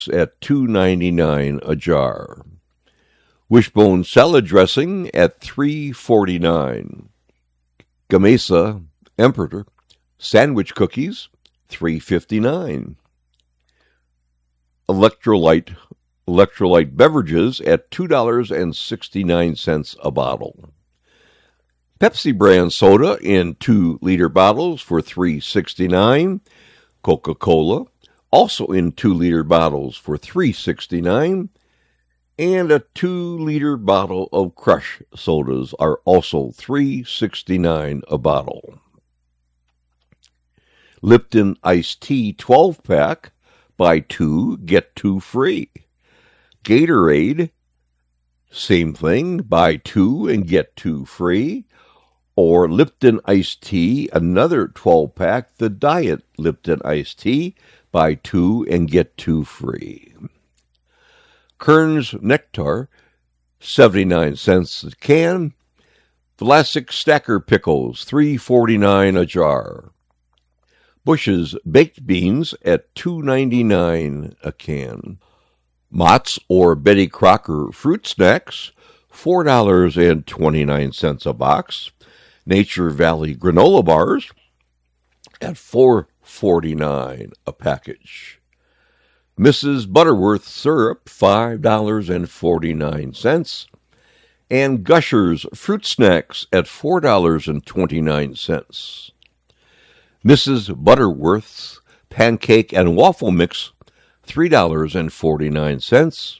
at $2.99 a jar. Wishbone salad dressing at $3.49. Gamesa Emperor sandwich cookies, $3.59. Electrolyte beverages at $2.69 a bottle. Pepsi brand soda in 2-liter bottles for $3.69. Coca-Cola, also in 2-liter bottles for $3.69. And a 2-liter bottle of Crush sodas are also $3.69 a bottle. Lipton Iced Tea 12-pack, buy 2, get 2 free. Gatorade, same thing, buy 2 and get 2 free. Or Lipton Iced Tea, another 12-pack, the Diet Lipton Iced Tea, buy 2 and get 2 free. Kern's Nectar, 79 cents a can. Vlasic Stacker Pickles, $3.49 a jar. Bush's Baked Beans at $2.99 a can. Mott's or Betty Crocker Fruit Snacks, $4.29 a box. Nature Valley Granola Bars at $4.49 a package. Mrs. Butterworth Syrup, $5.49. And Gushers Fruit Snacks at $4.29. Mrs. Butterworth's Pancake and Waffle Mix, $3.49.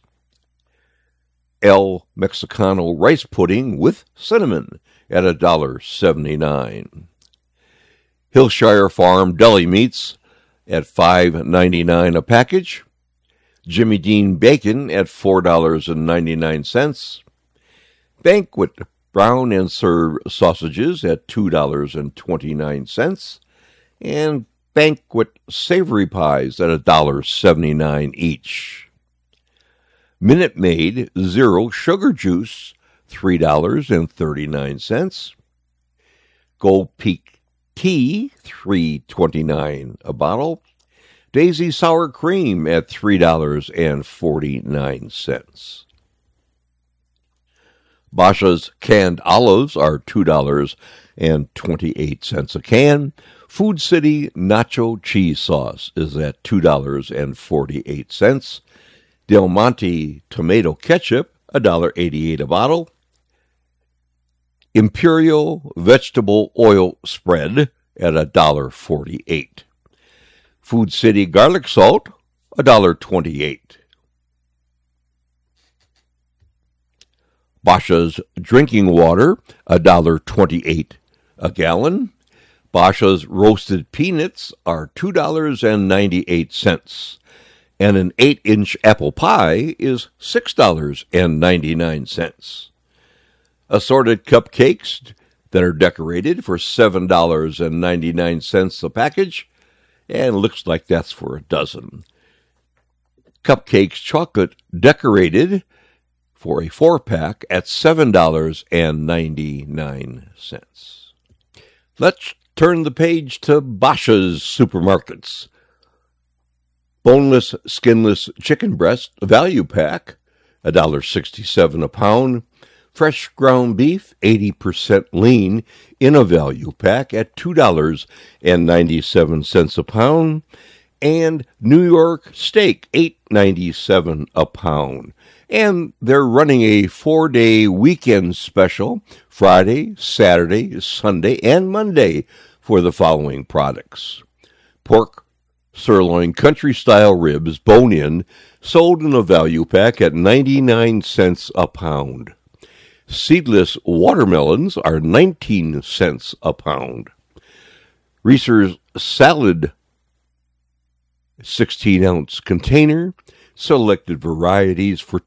El Mexicano Rice Pudding with Cinnamon at $1.79. Hillshire Farm Deli Meats at $5.99 a package. Jimmy Dean Bacon at $4.99. Banquet Brown and Serve Sausages at $2.29. And Banquet Savory Pies at $1.79 each. Minute Maid Zero Sugar Juice, $3.39. Gold Peak Tea, $3.29 a bottle. Daisy Sour Cream at $3.49. Basha's canned olives are $2.28 a can. Food City Nacho Cheese Sauce is at $2.48. Del Monte Tomato Ketchup, $1.88 a bottle. Imperial Vegetable Oil Spread at $1.48. Food City Garlic Salt, $1.28. Basha's Drinking Water, $1.28 a gallon. Basha's Roasted Peanuts are $2.98. And an 8-inch apple pie is $6.99. Assorted cupcakes that are decorated for $7.99 a package, and looks like that's for a dozen. Cupcakes chocolate decorated for a 4-pack at $7.99. Let's turn the page to Basha's Supermarkets. Boneless, skinless chicken breast value pack, $1.67 a pound. Fresh ground beef, 80% lean, in a value pack at $2.97 a pound. And New York steak, $8.97 a pound. And they're running a 4-day weekend special, Friday, Saturday, Sunday, and Monday for the following products. Pork sirloin country-style ribs, bone-in, sold in a value pack at 99 cents a pound. Seedless watermelons are 19 cents a pound. Reese's salad 16-ounce container, selected varieties for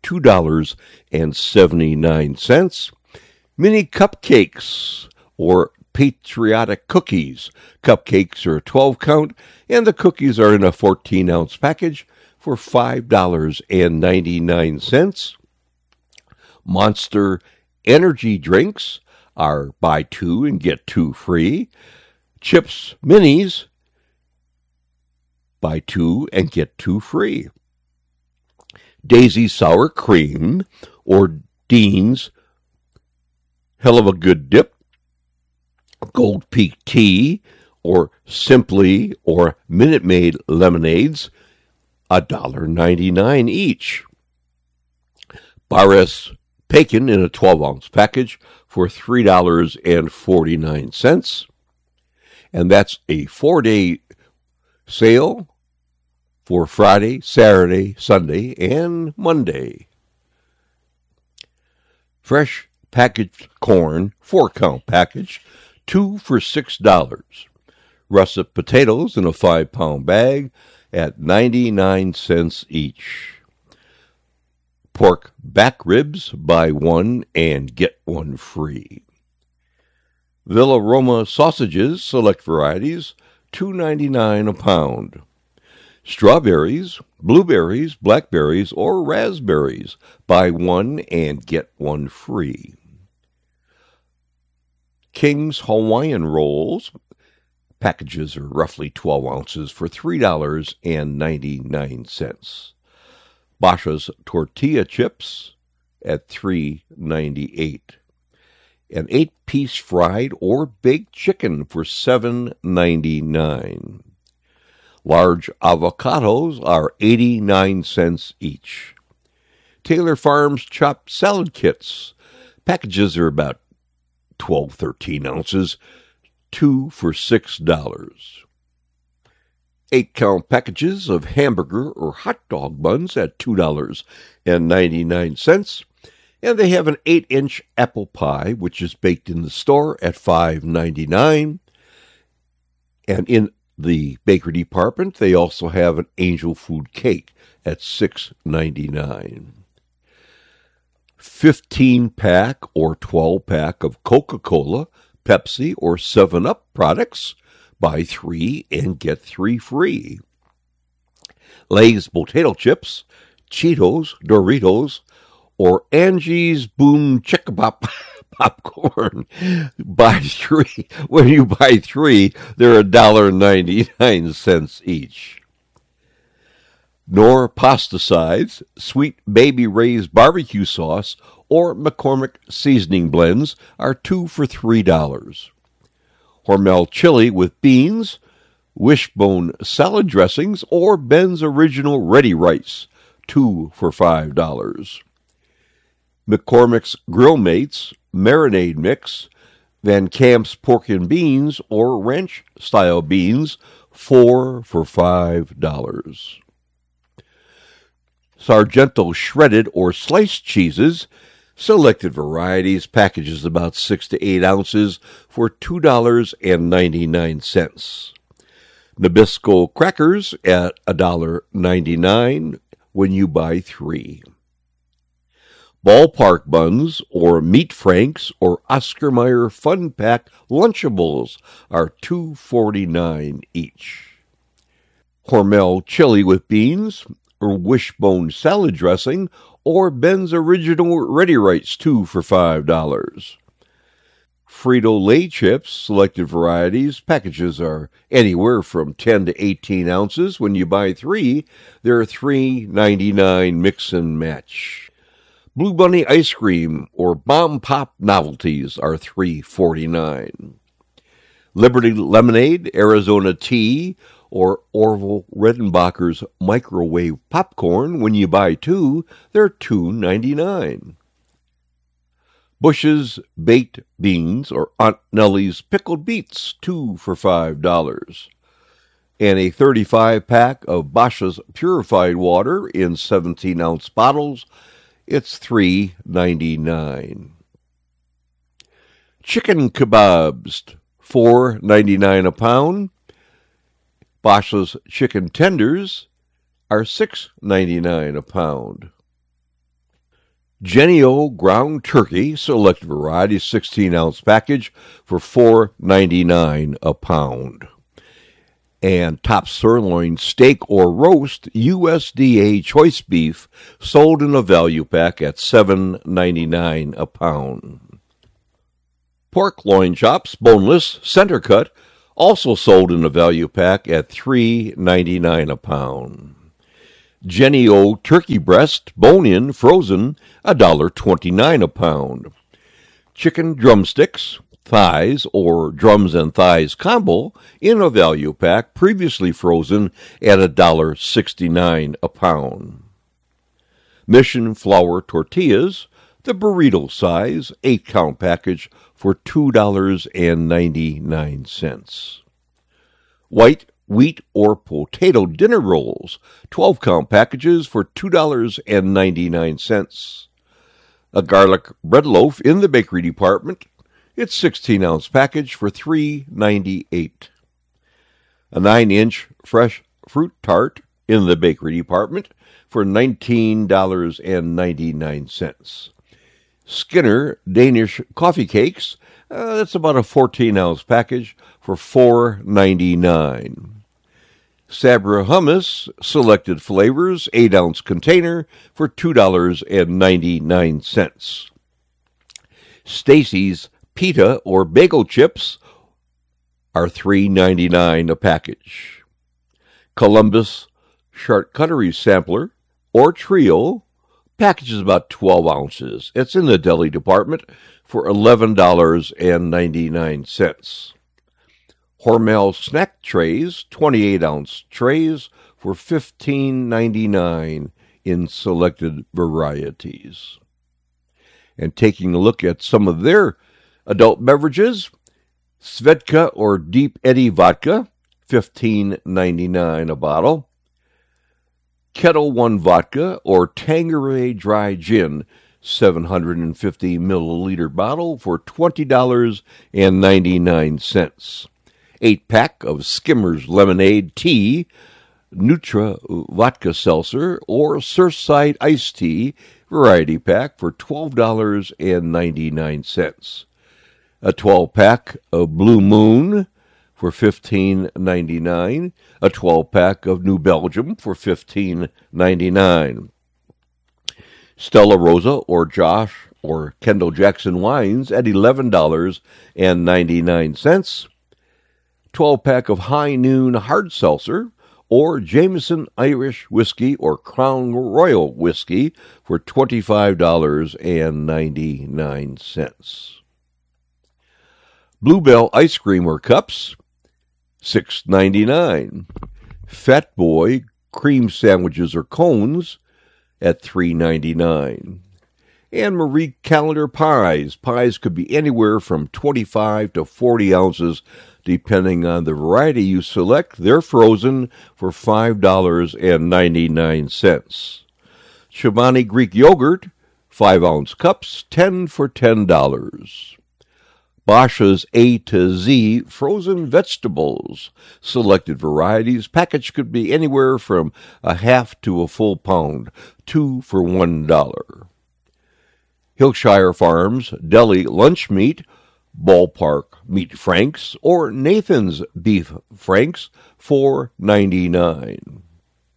$2.79. Mini cupcakes or patriotic cookies. Cupcakes are a 12-count, and the cookies are in a 14-ounce package for $5.99. Monster energy drinks are buy 2 and get 2 free. Chips Minis, buy 2 and get 2 free. Daisy Sour Cream, or Dean's Hell of a Good Dip, Gold Peak Tea, or Simply or Minute Maid lemonades, $1.99 each. Bar S Bacon in a 12-ounce package for $3.49. And that's a 4-day sale for Friday, Saturday, Sunday, and Monday. Fresh packaged corn, 4-count package, 2 for $6. Russet potatoes in a 5-pound bag at 99 cents each. Pork back ribs, buy one and get one free. Villa Roma sausages, select varieties, $2.99 a pound. Strawberries, blueberries, blackberries, or raspberries, buy one and get one free. King's Hawaiian rolls, packages are roughly 12 ounces for $3.99. Basha's tortilla chips at $3.98. An 8-piece fried or baked chicken for $7.99. Large avocados are 89 cents each. Taylor Farms chopped salad kits. Packages are about 13 ounces, 2 for $6. 8-count packages of hamburger or hot dog buns at $2.99. And they have an 8-inch apple pie, which is baked in the store at $5.99. And in the bakery department, they also have an angel food cake at $6.99. 15-pack or 12-pack of Coca-Cola, Pepsi, or 7-Up products, buy 3 and get 3 free. Lay's potato chips, Cheetos, Doritos, or Angie's Boom Chicka Pop popcorn. Buy 3. When you buy 3, they're $1.99 each. Knorr pasta sides, Sweet Baby Ray's barbecue sauce, or McCormick seasoning blends are 2 for $3. Hormel chili with beans, Wishbone salad dressings, or Ben's Original Ready Rice, 2 for $5. McCormick's Grill Mates marinade mix, Van Camp's pork and beans or ranch-style beans, 4 for $5. Sargento shredded or sliced cheeses, selected varieties, packages about 6 to 8 ounces for $2.99. Nabisco crackers at $1.99 when you buy 3. Ballpark buns or Meat Franks or Oscar Mayer Fun Pack Lunchables are $2.49 each. Hormel chili with beans or Wishbone salad dressing or Ben's Original Ready Rice, 2 for $5. Frito-Lay chips, selected varieties, packages are anywhere from 10 to 18 ounces. When you buy 3, they're $3.99 mix and match. Blue Bunny ice cream or Bomb Pop novelties are $3.49. Liberty lemonade, Arizona tea, or Orville Redenbacher's microwave popcorn, when you buy 2, they're $2.99. Bush's baked beans or Aunt Nellie's pickled beets, 2 for $5. And a 35-pack of Basha's purified water in 17-ounce bottles, it's $3.99. Chicken kebabs, $4.99 a pound. Basha's chicken tenders are $6.99 a pound. Jennie-O ground turkey, select variety, 16-ounce package for $4.99 a pound. And top sirloin steak or roast USDA choice beef sold in a value pack at $7.99 a pound. Pork loin chops, boneless, center cut, also sold in a value pack at $3.99 a pound. Jennie-O turkey breast, bone-in, frozen, $1.29 a pound. Chicken drumsticks, thighs, or drums and thighs combo in a value pack, previously frozen at $1.69 a pound. Mission flour tortillas, the burrito size, 8-count package for $2.99. White wheat or potato dinner rolls, 12-count packages for $2.99. A garlic bread loaf in the bakery department, its 16-ounce package for $3.98. A 9-inch fresh fruit tart in the bakery department for $19.99. Skinner Danish coffee cakes, that's about a 14-ounce package for $4.99. Sabra hummus, selected flavors, 8-ounce container for $2.99. Stacy's pita or bagel chips are $3.99 a package. Columbus charcuterie sampler or trio, package is about 12 ounces. It's in the deli department for $11.99. Hormel snack trays, 28-ounce trays for $15.99 in selected varieties. And taking a look at some of their adult beverages, Svedka or Deep Eddy vodka, $15.99 a bottle. Kettle One vodka or Tanqueray dry gin, 750 milliliter bottle for $20.99. 8-pack of Skimmer's lemonade tea, Nutra vodka seltzer, or Surfside iced tea variety pack for $12.99. A 12-pack of Blue Moon for $15.99. A 12-pack of New Belgium for $15.99. Stella Rosa or Josh or Kendall Jackson wines at $11.99. 12-pack of High Noon Hard Seltzer or Jameson Irish Whiskey or Crown Royal Whiskey for $25.99. Bluebell ice cream or cups, $6.99. Fat Boy cream sandwiches or cones at $3.99. And Marie Callender pies. Pies could be anywhere from 25 to 40 ounces, depending on the variety you select. They're frozen for $5.99. Chobani Greek yogurt, 5-ounce cups, 10 for $10. Basha's A to Z frozen vegetables. Selected varieties. Package could be anywhere from a half to a full pound. 2 for $1. Hillshire Farms deli lunch meat, Ballpark Meat Franks, or Nathan's Beef Franks, $4.99.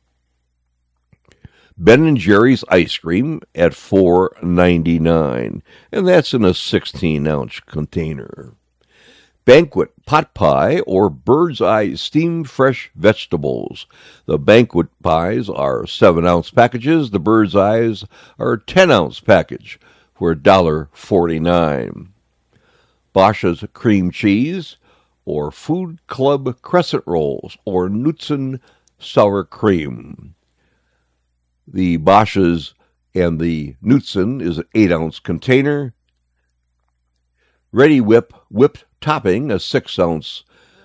Ben & Jerry's ice cream at $4.99, and that's in a 16-ounce container. Banquet pot pie or bird's eye steamed fresh vegetables. The banquet pies are 7-ounce packages. The bird's eyes are a 10-ounce package for $1.49. Basha's cream cheese or Food Club crescent rolls or Knudsen sour cream. The Basha's and the Knudsen is an 8-ounce container. Ready Whip whipped topping, a 6-ounce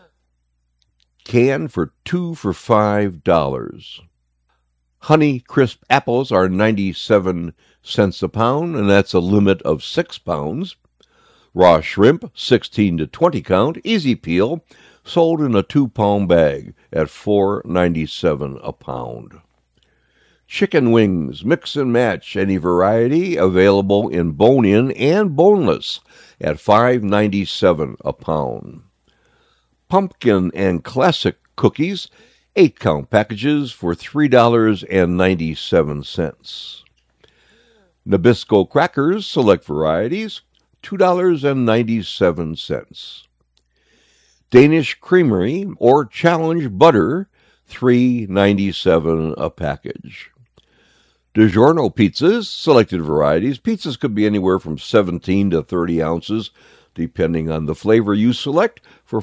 can for $2 for $5. Honey Crisp apples are 97 cents a pound, and that's a limit of 6 pounds. Raw shrimp, 16 to 20 count, easy peel, sold in a 2-pound bag at $4.97 a pound. Chicken wings, mix and match, any variety, available in bone-in and boneless at $5.97 a pound. Pumpkin and classic cookies, 8-count packages for $3.97. Nabisco crackers, select varieties, $2.97. Danish Creamery or Challenge butter, $3.97 a package. DiGiorno pizzas, selected varieties. Pizzas could be anywhere from 17 to 30 ounces, depending on the flavor you select, for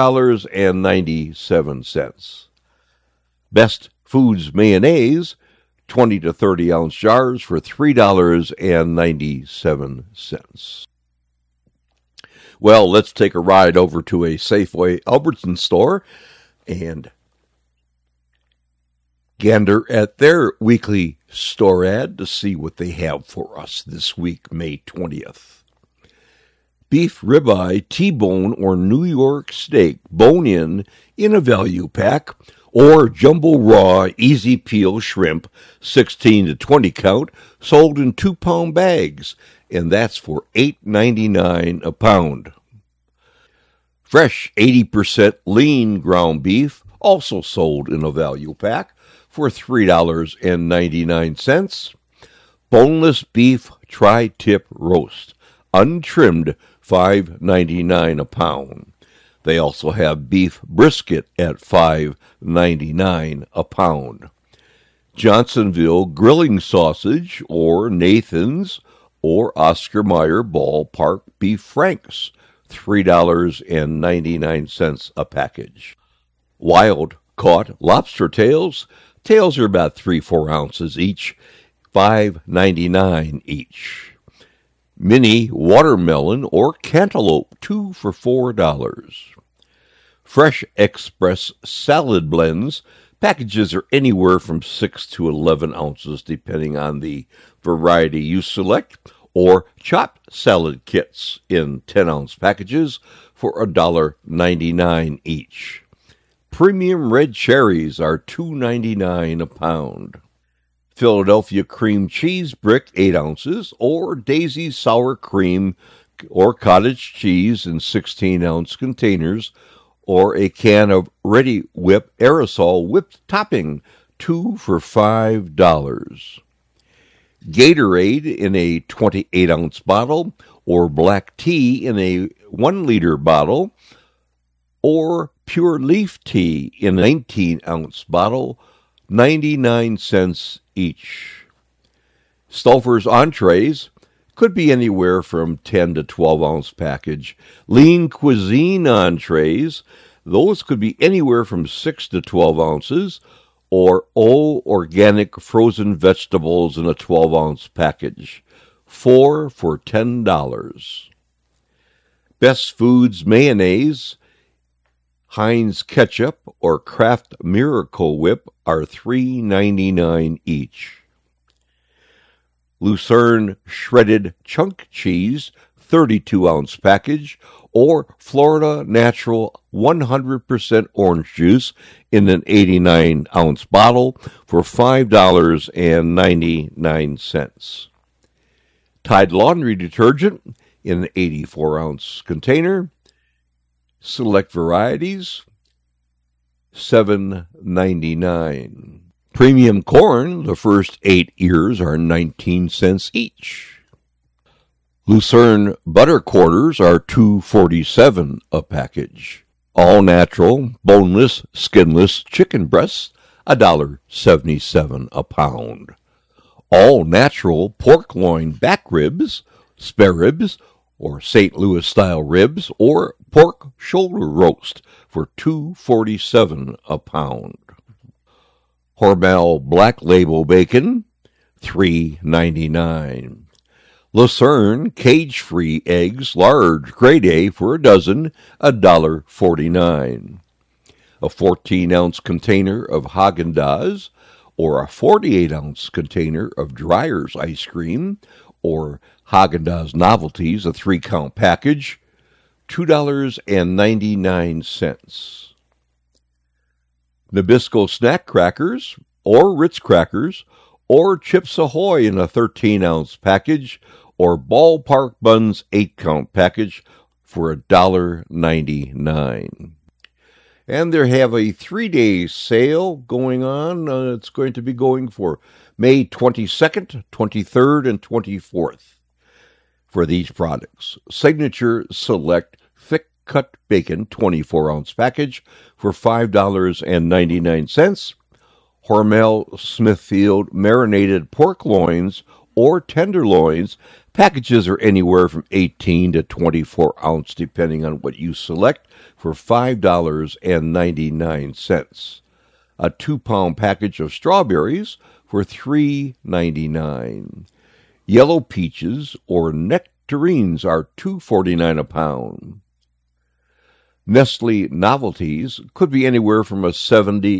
$4.97. Best Foods mayonnaise, 20 to 30 ounce jars for $3.97. Well, let's take a ride over to a Safeway Albertson store and gander at their weekly store ad to see what they have for us this week, May 20th. Beef ribeye, T-bone, or New York steak, bone-in a value pack, or jumbo raw, easy peel shrimp, 16 to 20 count, sold in 2-pound bags, and that's for $8.99 a pound. Fresh 80% lean ground beef, also sold in a value pack, for $3.99. Boneless beef tri-tip roast, untrimmed, $5.99 a pound. They also have beef brisket at $5.99 a pound. Johnsonville grilling sausage, or Nathan's, or Oscar Mayer ballpark beef franks, $3.99 a package. Wild caught lobster tails. Tails are about 3-4 ounces each, $5.99 each. Mini watermelon or cantaloupe, 2 for $4. Fresh Express salad blends. Packages are anywhere from 6 to 11 ounces, depending on the variety you select, or chopped salad kits in 10-ounce packages for $1.99 each. Premium red cherries are $2.99 a pound. Philadelphia cream cheese brick, 8 ounces, or Daisy sour cream or cottage cheese in 16-ounce containers, or a can of Ready Whip aerosol whipped topping, 2 for $5. Gatorade in a 28-ounce bottle, or black tea in a 1-liter bottle, or pure leaf tea in a 19-ounce bottle, 99 cents each. Stouffer's entrees could be anywhere from 10 to 12-ounce package. Lean cuisine entrees, those could be anywhere from 6 to 12 ounces, or organic frozen vegetables in a 12-ounce package, 4 for $10. Best Foods mayonnaise, Heinz ketchup, or Kraft Miracle Whip are $3.99 each. Lucerne shredded chunk cheese, 32-ounce package, or Florida Natural 100% orange juice in an 89-ounce bottle for $5.99. Tide laundry detergent in an 84-ounce container. Select varieties, $7.99. Premium corn, the first 8 ears are 19 cents each. Lucerne butter quarters are $2.47 a package. All natural, boneless, skinless chicken breasts, $1.77 a pound. All natural pork loin back ribs, spare ribs, or St. Louis style ribs, or pork shoulder roast for $2.47 a pound. Hormel Black Label bacon, $3.99. Lucerne cage-free eggs, large, grade A for a dozen, $1.49. A 14-ounce container of Haagen-Dazs, or a 48-ounce container of Dreyer's ice cream, or Haagen-Dazs Novelties, a 3-count package, $2.99. Nabisco snack crackers, or Ritz crackers, or Chips Ahoy in a 13-ounce package, or Ballpark Buns 8-count package for $1.99. And they have a 3-day sale going on. It's going to be going for May 22nd, 23rd, and 24th for these products. Signature Select Thick Cut Bacon, 24-ounce package for $5.99. Hormel Smithfield marinated pork loins or tenderloins. Packages are anywhere from 18 to 24 ounce, depending on what you select, for $5.99. A 2-pound package of strawberries for $3.99. Yellow peaches or nectarines are $2.49 a pound. Nestle Novelties could be anywhere from a 7 to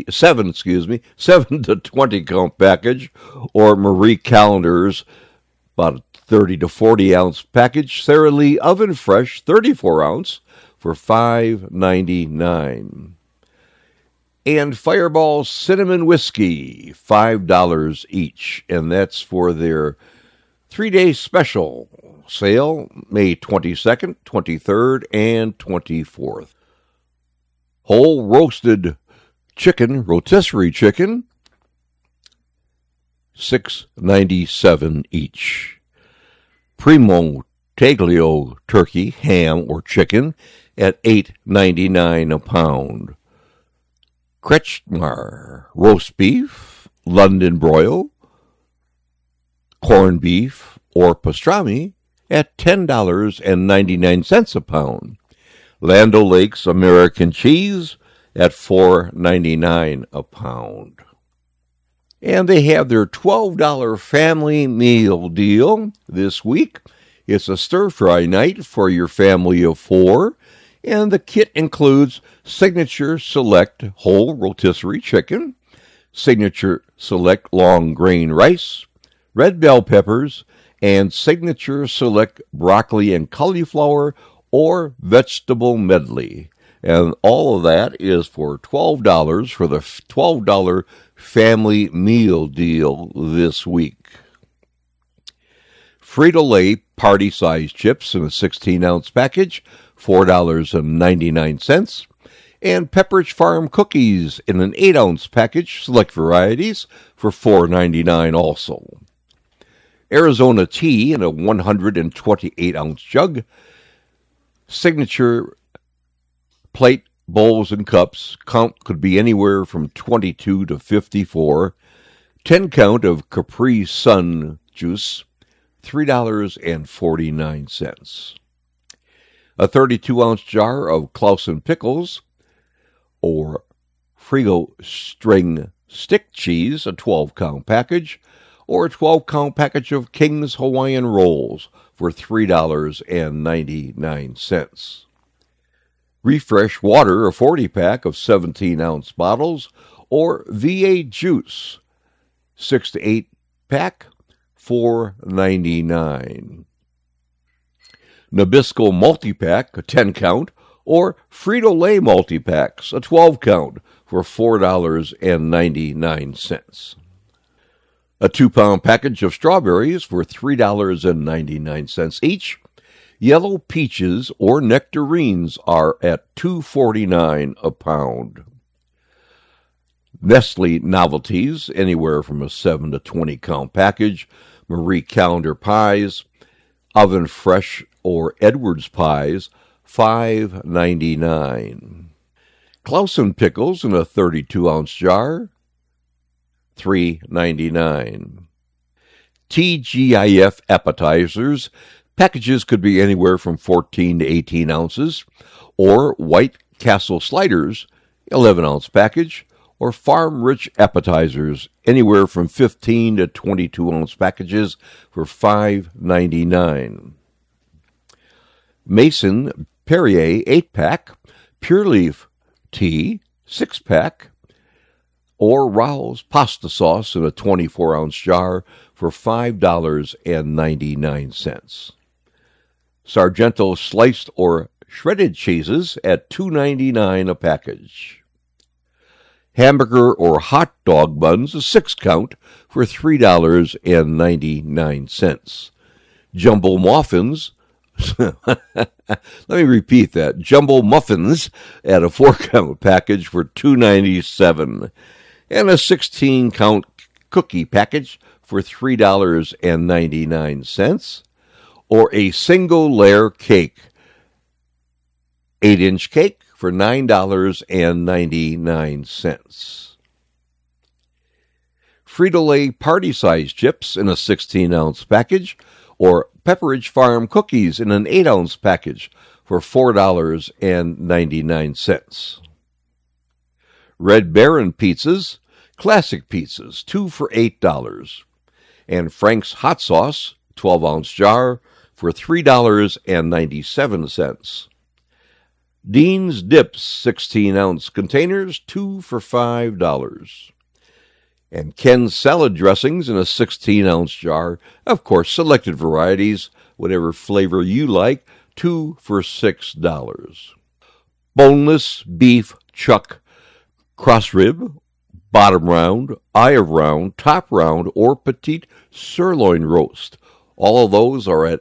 20 count package, or Marie Callender's about a 30 to 40 ounce package. Sara Lee Oven Fresh 34 ounce for $5.99. And Fireball Cinnamon Whiskey, $5 each, and that's for their 3-day special sale, May 22nd, 23rd, and 24th. Whole roasted chicken, rotisserie chicken, $6.97 each. Primo Taglio turkey, ham, or chicken at $8.99 a pound. Kretschmar roast beef, London broil, corned beef, or pastrami at $10.99 a pound. Land O'Lakes American cheese at $4.99 a pound. And they have their $12 family meal deal this week. It's a stir-fry night for your family of 4, and the kit includes Signature Select whole rotisserie chicken, Signature Select long grain rice, red bell peppers, and Signature Select broccoli and cauliflower or vegetable medley. And all of that is for $12 for the $12 family meal deal this week. Frito-Lay party-sized chips in a 16-ounce package, $4.99. And Pepperidge Farm cookies in an 8-ounce package, select varieties, for $4.99 also. Arizona tea in a 128-ounce jug. Signature plate, bowls, and cups. Count could be anywhere from 22 to 54. 10 count of Capri Sun juice, $3.49. A 32-ounce jar of Claussen pickles or Frigo string stick cheese, a 12-count package, or a 12-count package of King's Hawaiian rolls for $3.99. Refresh water, a 40-pack of 17-ounce bottles, or VA juice, 6 to 8-pack, $4.99. Nabisco multi-pack, a 10-count, or Frito-Lay multi-packs, a 12-count, for $4.99. A 2-pound package of strawberries for $3.99 each. Yellow peaches or nectarines are at $2.49 a pound. Nestle Novelties, anywhere from a 7 to 20 count package. Marie Callender pies, Oven Fresh or Edwards pies, $5.99. Claussen pickles in a 32-ounce jar, $3.99. TGIF appetizers, packages could be anywhere from 14 to 18 ounces, or White Castle sliders, 11-ounce package, or Farm Rich appetizers, anywhere from 15 to 22-ounce packages for $5.99. Mason Perrier 8-pack, Pure Leaf tea, 6-pack, or Rao's pasta sauce in a 24-ounce jar for $5.99. Sargento sliced or shredded cheeses at $2.99 a package. Hamburger or hot dog buns, a 6-count, for $3.99. Jumbo muffins, let me repeat that, jumbo muffins at a 4-count package for $2.97. And a 16-count cookie package for $3.99. Or a single-layer cake, 8-inch cake, for $9.99. Frito-Lay party-size chips in a 16-ounce package, or Pepperidge Farm cookies in an 8-ounce package for $4.99. Red Baron pizzas, classic pizzas, 2 for $8. And Frank's hot sauce, 12-ounce jar, for $3.97. Dean's Dips, 16-ounce containers, 2 for $5. And Ken's salad dressings in a 16-ounce jar, of course, selected varieties, whatever flavor you like, 2 for $6. Boneless beef chuck cross rib, bottom round, eye of round, top round, or petite sirloin roast. All of those are at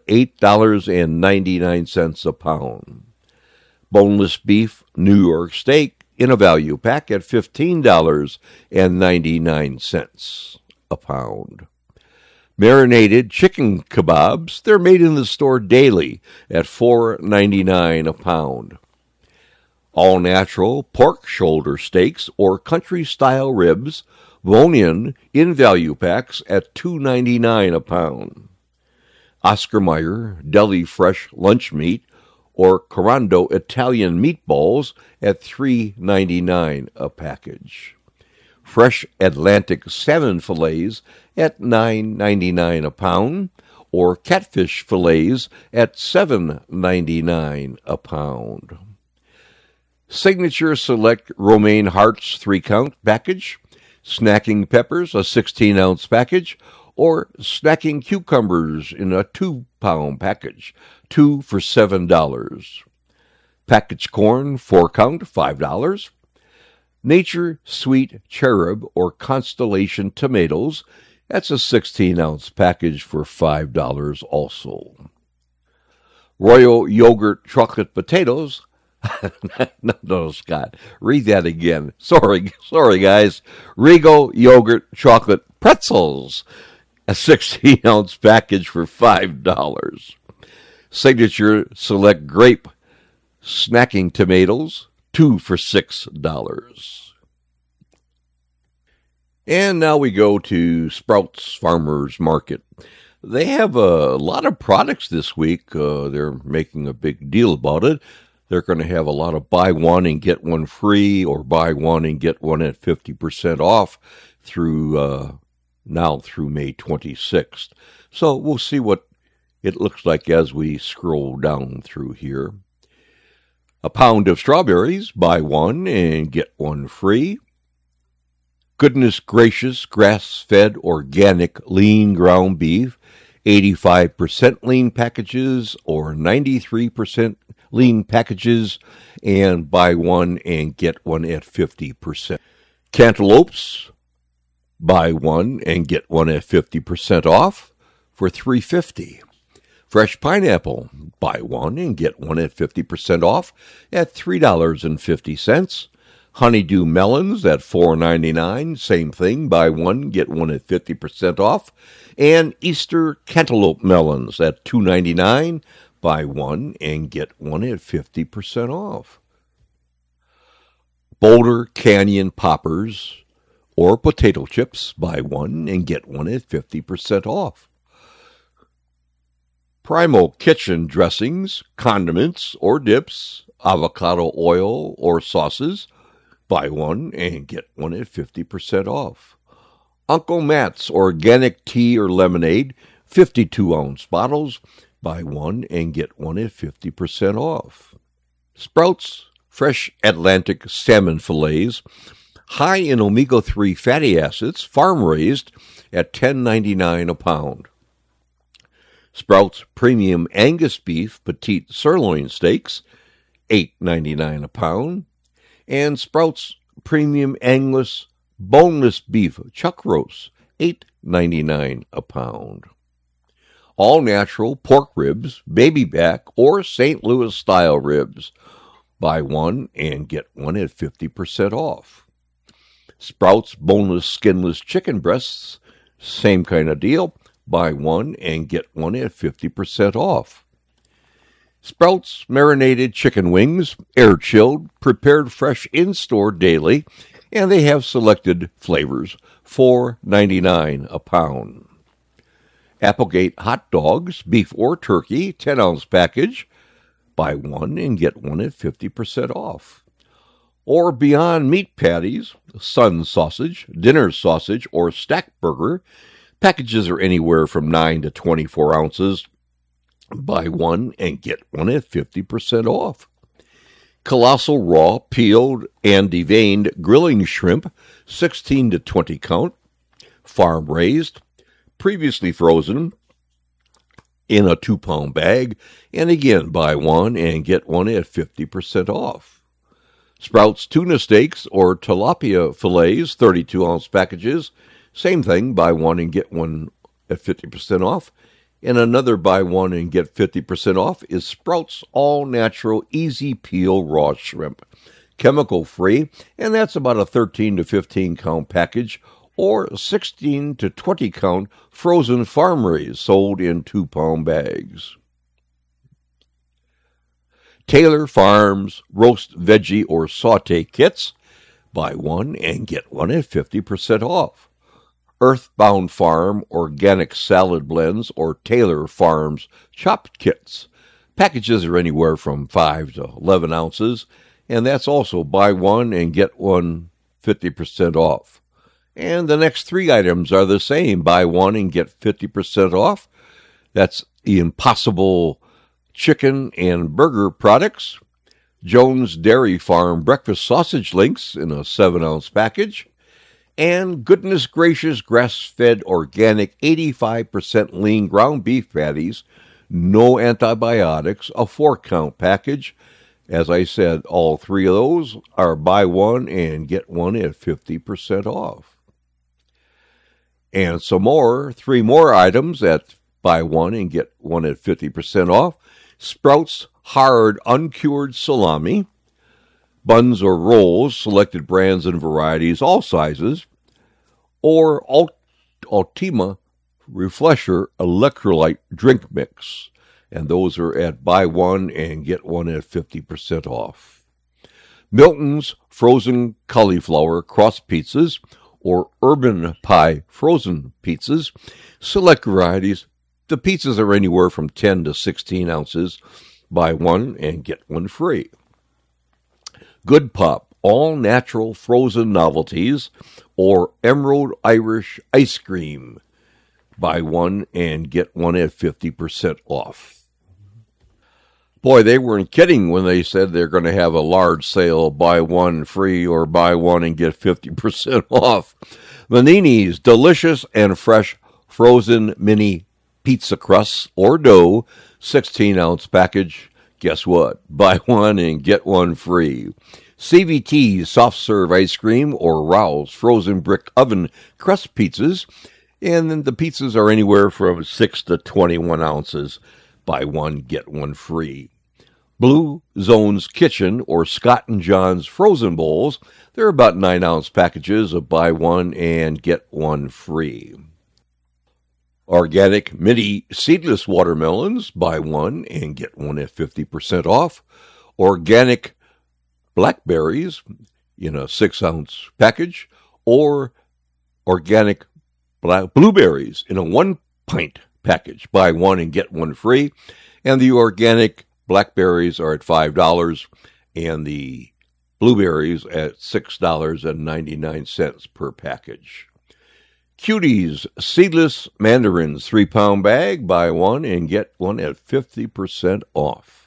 $8.99 a pound. Boneless beef New York steak in a value pack at $15.99 a pound. Marinated chicken kebabs, they're made in the store daily at $4.99 a pound. All natural pork shoulder steaks or country-style ribs, bone-in value packs at $2.99 a pound. Oscar Mayer deli fresh lunch meat or Corando Italian meatballs at $3.99 a package. Fresh Atlantic salmon fillets at $9.99 a pound, or catfish fillets at $7.99 a pound. Signature Select Romaine Hearts 3-count package, snacking peppers a 16-ounce package, or snacking cucumbers in a 2-pound package, 2 for $7. Packaged corn 4-count, $5. Nature Sweet Cherub or Constellation tomatoes, that's a 16-ounce package for $5 also. Royal Yogurt chocolate potatoes. No, Scott, read that again. Sorry, guys. Regal Yogurt chocolate pretzels, a 16-ounce package for $5. Signature Select Grape snacking tomatoes, 2 for $6. And now we go to Sprouts Farmers Market. They have a lot of products this week. They're making a big deal about it. They're going to have a lot of buy one and get one free, or buy one and get one at 50% off through now through May 26th. So we'll see what it looks like as we scroll down through here. A pound of strawberries, buy one and get one free. Goodness Gracious grass-fed organic lean ground beef, 85% lean packages or 93% lean packages, and buy one and get one at 50%. Cantaloupes, buy one and get one at 50% off for $3.50. Fresh pineapple, buy one and get one at 50% off at $3.50. Honeydew melons at $4.99, same thing, buy one, get one at 50% off. And Easter cantaloupe melons at $2.99, buy one and get one at 50% off. Boulder Canyon poppers or potato chips, buy one and get one at 50% off. Primo kitchen dressings, condiments or dips, avocado oil or sauces, buy one and get one at 50% off. Uncle Matt's organic tea or lemonade, 52-ounce bottles, buy one and get one at 50% off. Sprouts Fresh Atlantic salmon fillets, high in omega-3 fatty acids, farm-raised, at $10.99 a pound. Sprouts Premium Angus Beef Petite Sirloin Steaks, $8.99 a pound. And Sprouts Premium Angus Boneless Beef Chuck Roast, $8.99 a pound. All natural pork ribs, baby back, or St. Louis style ribs, buy one and get one at 50% off. Sprouts Boneless Skinless Chicken Breasts, same kind of deal, buy one and get one at 50% off. Sprouts Marinated Chicken Wings, air-chilled, prepared fresh in-store daily and they have selected flavors, $4.99 a pound. Applegate hot dogs, beef or turkey, 10-ounce package, buy one and get one at 50% off. Or Beyond Meat patties, Sun sausage, dinner sausage, or stack burger, packages are anywhere from 9 to 24 ounces. Buy one and get one at 50% off. Colossal raw, peeled, and deveined grilling shrimp, 16 to 20 count, farm raised, previously frozen, in a 2-pound bag, and again buy one and get one at 50% off. Sprouts tuna steaks or tilapia fillets, 32-ounce packages, same thing, buy one and get one at 50% off. And another buy one and get 50% off is Sprouts all-natural easy peel raw shrimp, chemical free, and that's about a 13 to 15 count package, or 16 to 20 count frozen farm raised sold in 2-pound bags. Taylor Farms roast veggie or saute kits, buy one and get one at 50% off. Earthbound Farm organic salad blends or Taylor Farms chopped kits. Packages are anywhere from 5 to 11 ounces, and that's also buy one and get one 50% off. And the next 3 items are the same, buy one and get 50% off. That's the Impossible chicken and burger products, Jones Dairy Farm breakfast sausage links in a 7-ounce package, and Goodness Gracious grass-fed organic 85% lean ground beef patties, no antibiotics, a 4-count package. As I said, all 3 of those are buy one and get one at 50% off. And some more, 3 more items at buy one and get one at 50% off. Sprouts hard uncured salami, buns or rolls, selected brands and varieties, all sizes, or Ultima Refresher electrolyte drink mix. And those are at buy one and get one at 50% off. Milton's frozen cauliflower cross pizzas or Urban Pie frozen pizzas, select varieties. The pizzas are anywhere from 10 to 16 ounces. Buy one and get one free. Good Pop, all-natural frozen novelties, or Emerald Irish ice cream. Buy one and get one at 50% off. Boy, they weren't kidding when they said they're going to have a large sale, buy one free or buy one and get 50% off. Manini's delicious and fresh frozen mini pizza crusts or dough, 16-ounce package. Guess what? Buy one and get one free. CVT's soft serve ice cream or Rao's frozen brick oven crust pizzas. And then the pizzas are anywhere from 6 to 21 ounces. Buy one, get one free. Blue Zone's Kitchen or Scott and John's frozen bowls. They're about 9-ounce packages of buy one and get one free. Organic mini seedless watermelons, buy one and get one at 50% off. Organic blackberries in a 6-ounce package, or organic blueberries in a 1-pint package. Buy one and get one free. And the organic blackberries are at $5 and the blueberries at $6.99 per package. Cuties seedless mandarins, 3-pound bag. Buy one and get one at 50% off.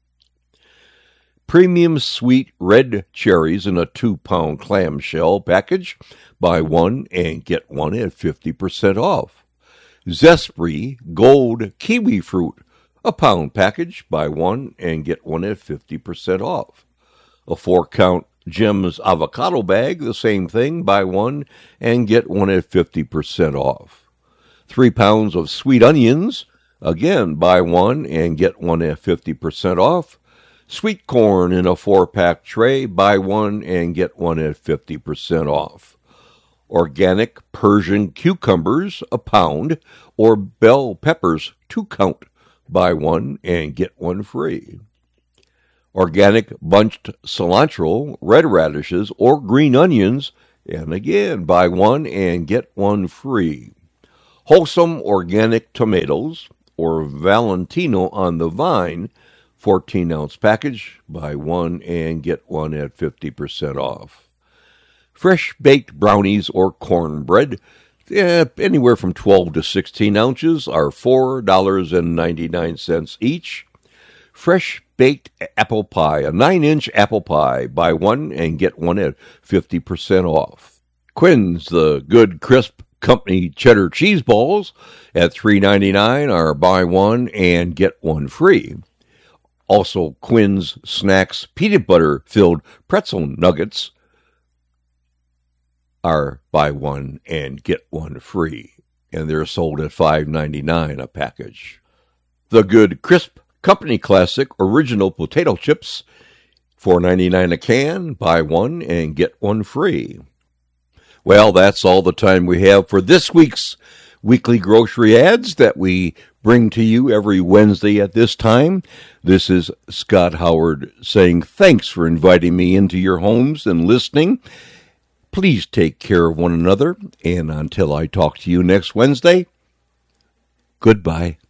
Premium sweet red cherries in a 2-pound clamshell package. Buy one and get one at 50% off. Zespri gold kiwi fruit, a pound package. Buy one and get one at 50% off. A 4-count Jim's avocado bag, the same thing. Buy one and get one at 50% off. 3 pounds of sweet onions, again, buy one and get one at 50% off. Sweet corn in a 4-pack tray, buy one and get one at 50% off. Organic Persian cucumbers, a pound, or bell peppers, 2-count, buy one and get one free. organic bunched cilantro, red radishes, or green onions, and again, buy one and get one free. Wholesome organic tomatoes, or Valentino on the vine, 14-ounce package, buy one and get one at 50% off. Fresh baked brownies or cornbread, anywhere from 12 to 16 ounces, are $4.99 each. Fresh baked apple pie, a 9-inch apple pie, buy one and get one at 50% off. Quinn's, the good crisp company cheddar cheese balls, at $3.99 are buy one and get one free. Also, Quinn's Snacks peanut butter filled pretzel nuggets are buy one and get one free, and they're sold at $5.99 a package. The good crisp company classic original potato chips, $4.99 a can, buy one and get one free. Well, that's all the time we have for this week's weekly grocery ads that we bring to you every Wednesday at this time. This is Scott Howard saying thanks for inviting me into your homes and listening. Please take care of one another, and until I talk to you next Wednesday, goodbye.